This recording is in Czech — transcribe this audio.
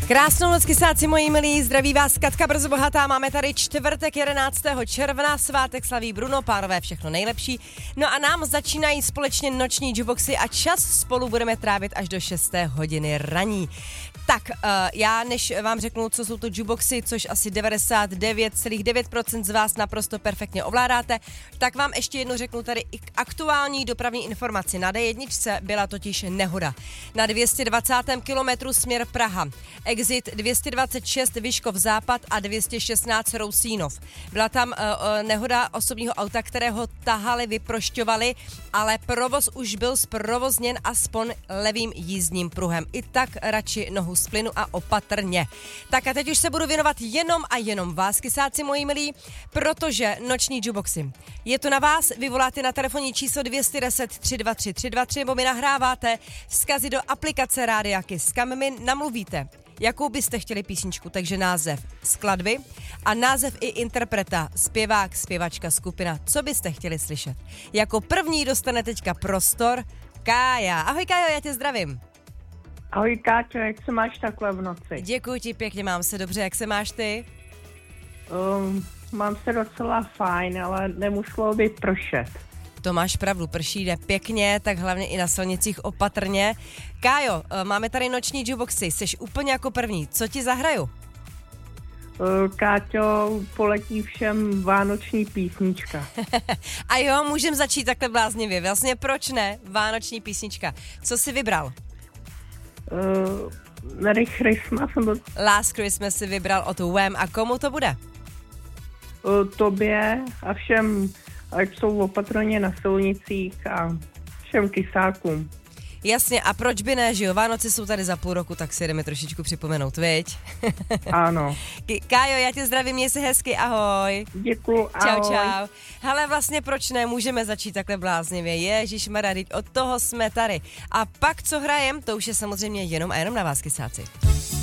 Krásnou noc, kysáci moji milí, zdraví vás Katka Brzo Bohatá, máme tady čtvrtek 11. června, svátek slaví Bruno, pánové, všechno nejlepší. No a nám začínají společně noční jukeboxy a čas spolu budeme trávit až do 6. hodiny raní. Tak, já než vám řeknu, co jsou to jukeboxy, což asi 99,9% z vás naprosto perfektně ovládáte, tak vám ještě jednou řeknu tady i aktuální dopravní informaci. Na D1 byla totiž nehoda. Na 220. kilometru směr Praha. Exit 226 Vyškov západ a 216 Rousínov. Byla tam nehoda osobního auta, kterého tahali, vyprošťovali, ale provoz už byl zprovozněn aspoň levým jízdním pruhem. I tak radši nohu z plynu a opatrně. Tak a teď už se budu věnovat jenom vás, kysáci moji milí, protože noční jukeboxy. Je to na vás, vy voláte na telefonní číslo 210 323 323 nebo mi nahráváte vzkazy do aplikace Rádia Kiss, kam mi namluvíte, jakou byste chtěli písničku, takže název skladby a název i interpreta, zpěvák, zpěvačka, skupina, co byste chtěli slyšet. Jako první dostane teďka prostor Kája. Ahoj Kájo, já tě zdravím. Ahoj Káťo, jak se máš takhle v noci? Děkuji ti pěkně, mám se dobře, jak se máš ty? Mám se docela fajn, ale nemuselo by pršet. To máš pravdu, prší jde pěkně, tak hlavně i na silnicích opatrně. Kájo, máme tady noční jukeboxy, jsi úplně jako první, co ti zahraju? Káťo, poletí všem vánoční písnička. A jo, můžem začít takhle bláznivě, vlastně proč ne, vánoční písnička. Co jsi vybral? Merry Christmas. Last Christmas si vybral od Wham a komu to bude? Tobě a všem, ať jsou opatrně na silnicích a všem kysákům. Jasně, a proč by ne, že jo? Vánoce jsou tady za půl roku, tak si jdeme trošičku připomenout, viď? Ano. Kájo, já tě zdravím, měj se hezky, ahoj. Děkuju, ahoj. Čau. Hele, vlastně proč ne, můžeme začít takhle bláznivě, ježišmarja, teď od toho jsme tady. A pak, co hrajem, to už je samozřejmě jenom a jenom na vás, kysáci.